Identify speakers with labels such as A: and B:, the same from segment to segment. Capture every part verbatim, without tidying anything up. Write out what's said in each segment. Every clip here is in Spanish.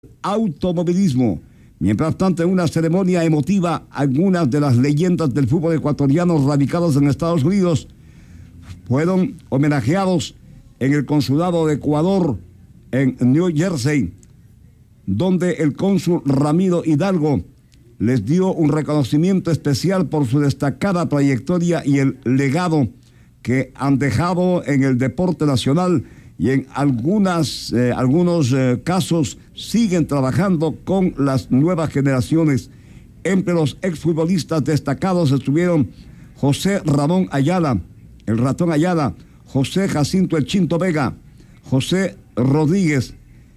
A: automovilismo. Mientras tanto, en una ceremonia emotiva, algunas de las leyendas del fútbol ecuatoriano radicados en Estados Unidos fueron homenajeados en el consulado de Ecuador en New Jersey, donde el cónsul Ramiro Hidalgo les dio un reconocimiento especial por su destacada trayectoria y el legado que han dejado en el deporte nacional, y en algunas, eh, algunos eh, casos siguen trabajando con las nuevas generaciones. Entre los exfutbolistas destacados estuvieron José Ramón Ayala, el Ratón Ayala, José Jacinto El Chinto Vega, José Rodríguez.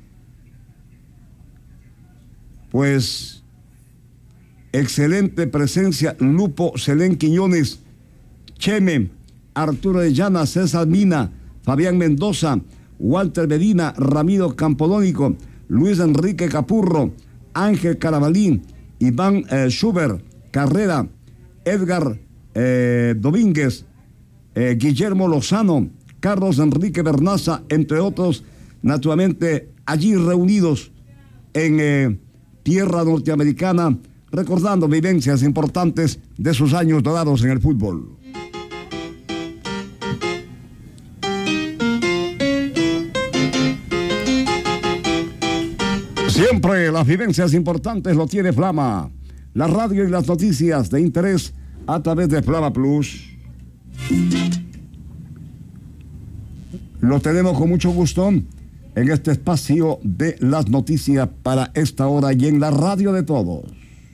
A: Pues excelente presencia Lupo Selén Quiñones, Cheme, Arturo de Llana, César Mina, Fabián Mendoza, Walter Medina, Ramiro Campodónico, Luis Enrique Capurro, Ángel Carabalín, Iván eh, Schubert, Carrera, Edgar eh, Domínguez, eh, Guillermo Lozano, Carlos Enrique Bernaza, entre otros, naturalmente allí reunidos en eh, tierra norteamericana, recordando vivencias importantes de sus años dorados en el fútbol. Siempre las vivencias importantes lo tiene Flama, la radio y las noticias de interés a través de Flama Plus. Lo tenemos con mucho gusto en este espacio de las noticias para esta hora y en la radio de todos.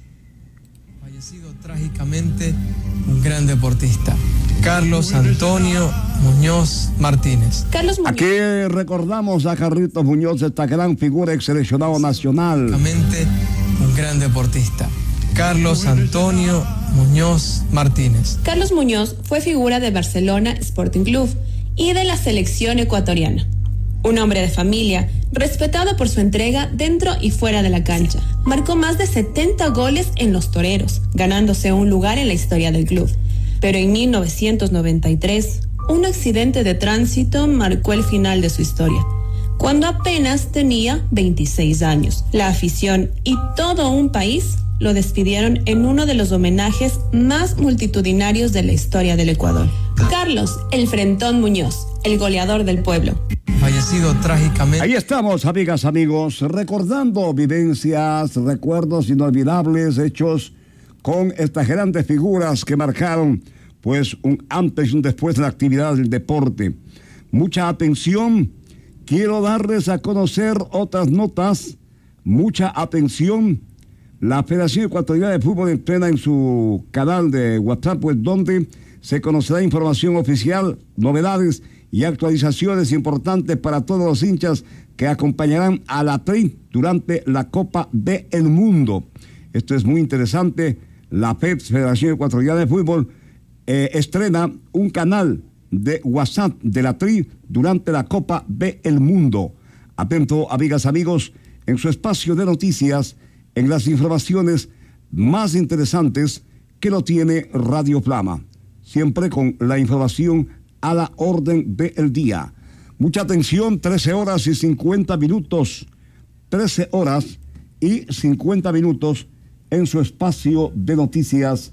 B: Fallecido trágicamente un gran deportista, Carlos Antonio Muñoz Martínez.
A: Carlos Muñoz. Aquí recordamos a Carlitos Muñoz, esta gran figura ex seleccionado nacional.
B: Trágicamente un gran deportista, Carlos Antonio Muñoz Martínez.
C: Carlos Muñoz fue figura de Barcelona Sporting Club y de la selección ecuatoriana. Un hombre de familia, respetado por su entrega dentro y fuera de la cancha. Marcó más de setenta goles en los Toreros, ganándose un lugar en la historia del club. Pero en mil novecientos noventa y tres, un accidente de tránsito marcó el final de su historia, cuando apenas tenía veintiséis años. La afición y todo un país lo despidieron en uno de los homenajes más multitudinarios de la historia del Ecuador. Carlos El Frentón Muñoz, el goleador del pueblo.
B: Fallecido trágicamente.
A: Ahí estamos, amigas, amigos, recordando vivencias, recuerdos inolvidables hechos con estas grandes figuras que marcaron pues un antes y un después de la actividad del deporte. Mucha atención, quiero darles a conocer otras notas, mucha atención. La Federación Ecuatoriana de Fútbol entrena en su canal de WhatsApp, pues donde se conocerá información oficial, novedades y actualizaciones importantes para todos los hinchas que acompañarán a la T R I durante la Copa del Mundo. Esto es muy interesante. La F E P, Federación Ecuatoriana de Fútbol, eh, estrena un canal de WhatsApp de la T R I durante la Copa del Mundo. Atento, amigas, amigos, en su espacio de noticias, en las informaciones más interesantes que lo tiene Radio Flama. Siempre con la información a la orden del día. Mucha atención, trece horas y cincuenta minutos. trece horas y cincuenta minutos en su espacio de noticias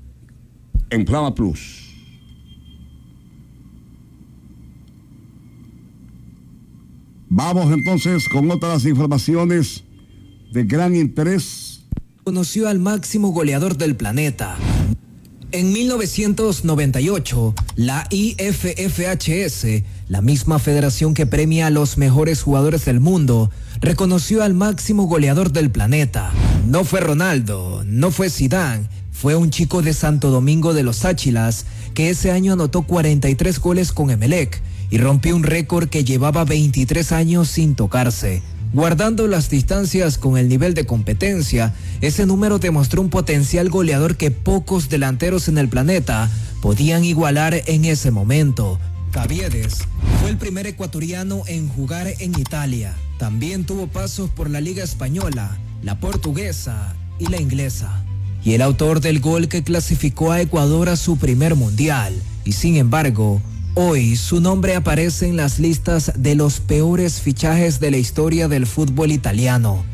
A: en Flama Plus. Vamos entonces con otras informaciones de gran interés.
D: Conoció al máximo goleador del planeta. En mil novecientos noventa y ocho, la I F F H S, la misma federación que premia a los mejores jugadores del mundo, reconoció al máximo goleador del planeta. No fue Ronaldo, no fue Zidane, fue un chico de Santo Domingo de los Áchilas que ese año anotó cuarenta y tres goles con Emelec y rompió un récord que llevaba veintitrés años sin tocarse. Guardando las distancias con el nivel de competencia, ese número demostró un potencial goleador que pocos delanteros en el planeta podían igualar en ese momento. Caviedes fue el primer ecuatoriano en jugar en Italia. También tuvo pasos por la Liga Española, la Portuguesa y la Inglesa. Y el autor del gol que clasificó a Ecuador a su primer mundial. Y sin embargo, hoy su nombre aparece en las listas de los peores fichajes de la historia del fútbol italiano.